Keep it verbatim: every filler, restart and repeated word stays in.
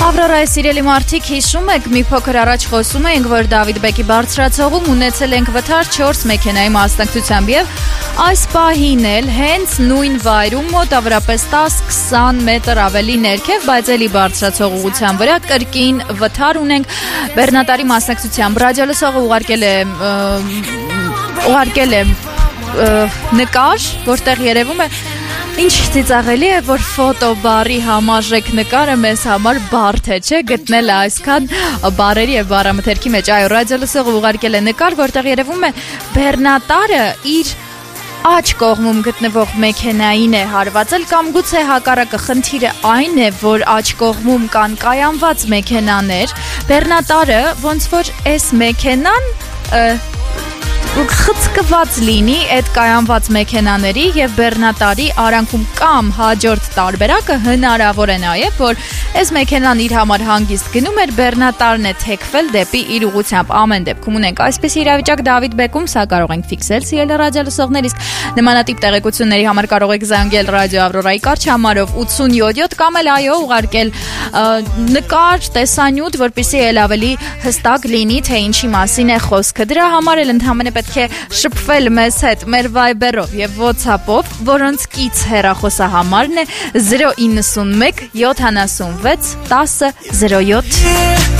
Ավրորայի սիրելի մարդիկ, հիշում եք, մի փոքր առաջ խոսում էինք, որ Դավիթ Բեկի բարձրացողում ունեցել ենք վթար չորս մեքենայի մասնակցությամբ եւ այս պահին էլ հենց նույն վայրում մոտավորապես տասը-քսան մետր ավելի ներքև, բայց էլի բարձրացող ուղղության վրա կրկին վթար ունենք բեռնատարի մասնակցությամբ։ Ռադիոլսողը ուղարկել է ուղարկել է նկար, որտեղ երևում է ինչ ծիծաղելի է, որ ֆոտոբարի համարժեք նկարը մեզ համար բարդ է, չէ՞, գտնել այսքան բարերի եւ բառամթերքի մեջ։ Այո, ռադիոլսողը ուղարկել է նկար, որտեղ երևում է բեռնատարը իր աջ կողմում գտնվող մեքենային է հարվածել, կամ գուցե հակառակը, խնդիրը այն է, որ աջ կողմում կան կայանված մեքենաներ, բեռնատարը ոնց որ այս մեքենան խցկված լինի այդ կայանված մեքենաների եւ բեռնատարի արանքում, կամ հաջորդ տարբերակը հնարավոր է նաեւ, որ այս մեքենան իր համար հանգիստ գնում էր, բեռնատարն է թեքվել դեպի իր ուղությամբ։ Ամեն դեպքում ունենք այսպես իրավիճակ Դավիթ Բեկում, սա կարող ենք ֆիքսել սիրելի ռադիոլսողներ, իսկ նմանատիպ տեղեկությունների համար կարող եք զանգել ռադիո Ավրորայի կարգամարով ութ յոթ յոթ կամ էլ այո ուղարկել նկար, տեսանյութ, որպեսզի էլ ավելի հստակ լինի, թե ինչի մասին է խոսքը։ Դրա համար էլ ընդհանրապես պետք է շփվել մեզ հետ մեր Viber-ով եւ WhatsApp-ով, որոնց կից հեռախոսահամարն է զրո իննսուն մեկ յոթանասունվեց տասը զրո յոթ։